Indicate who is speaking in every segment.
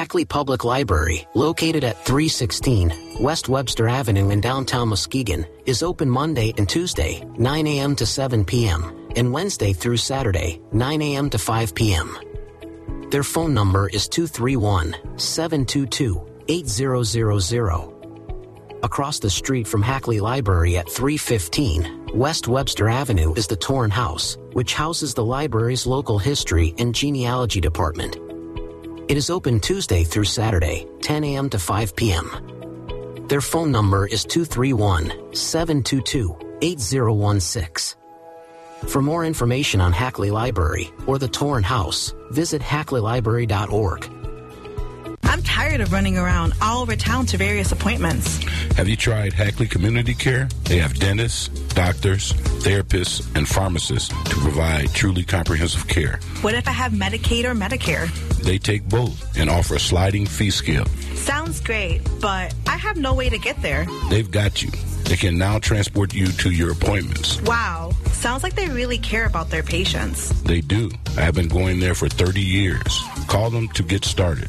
Speaker 1: Hackley Public Library, located at 316 West Webster Avenue in downtown Muskegon, is open Monday and Tuesday, 9 a.m. to 7 p.m., and Wednesday through Saturday, 9 a.m. to 5 p.m. Their phone number is 231-722-8000. Across the street from Hackley Library at 315 West Webster Avenue is the Torn House, which houses the library's local history and genealogy department. It is open Tuesday through Saturday, 10 a.m. to 5 p.m. Their phone number is 231-722-8016. For more information on Hackley Library or the Torn House, visit hackleylibrary.org.
Speaker 2: I'm tired of running around all over town to various appointments.
Speaker 3: Have you tried Hackley Community Care? They have dentists, doctors, therapists, and pharmacists to provide truly comprehensive care.
Speaker 2: What if I have Medicaid or Medicare?
Speaker 3: They take both and offer a sliding fee scale.
Speaker 2: Sounds great, but I have no way to get there.
Speaker 3: They've got you. They can now transport you to your appointments.
Speaker 2: Wow. Sounds like they really care about their patients.
Speaker 3: They do. I have been going there for 30 years. Call them to get started.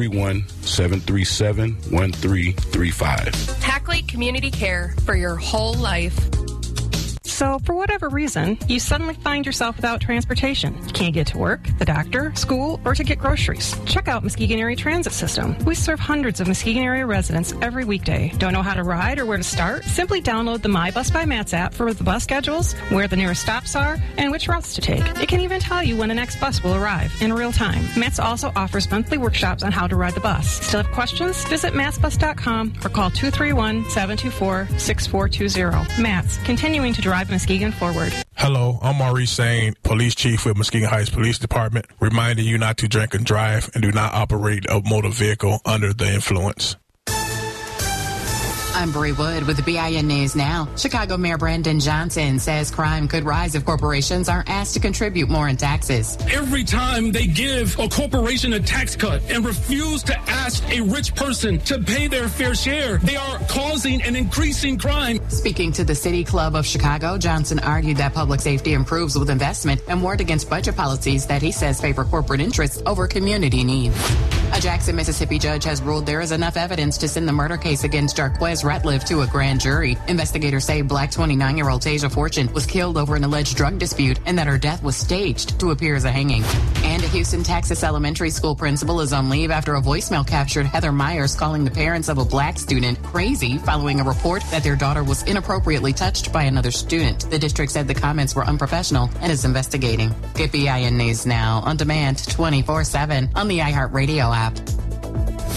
Speaker 3: 231-737-1335.
Speaker 4: Hackley Community Care for your whole life.
Speaker 5: So, for whatever reason, you suddenly find yourself without transportation. You can't get to work, the doctor, school, or to get groceries. Check out Muskegon Area Transit System. We serve hundreds of Muskegon area residents every weekday. Don't know how to ride or where to start? Simply download the My Bus by Mats app for the bus schedules, where the nearest stops are, and which routes to take. It can even tell you when the next bus will arrive in real time. Mats also offers monthly workshops on how to ride the bus. Still have questions? Visit matsbus.com or call 231-724-6420. Mats, continuing to drive Muskegon forward.
Speaker 6: Hello, I'm Maurice Sain, Police Chief with Muskegon Heights Police Department, reminding you not to drink and drive and do not operate a motor vehicle under the influence.
Speaker 7: I'm Bree Wood with the BIN News Now. Chicago Mayor Brandon Johnson says crime could rise if corporations aren't asked to contribute more in taxes.
Speaker 8: Every time they give a corporation a tax cut and refuse to ask a rich person to pay their fair share, they are causing an increasing crime.
Speaker 7: Speaking to the City Club of Chicago, Johnson argued that public safety improves with investment and warned against budget policies that he says favor corporate interests over community needs. A Jackson, Mississippi judge has ruled there is enough evidence to send the murder case against Jarquez Ratliff to a grand jury. Investigators say Black 29-year-old Tasia Fortune was killed over an alleged drug dispute and that her death was staged to appear as a hanging. And a Houston, Texas elementary school principal is on leave after a voicemail captured Heather Myers calling the parents of a black student crazy following a report that their daughter was inappropriately touched by another student. The district said the comments were unprofessional and is investigating. Get BIN News Now on demand 24/7 on the iHeartRadio app.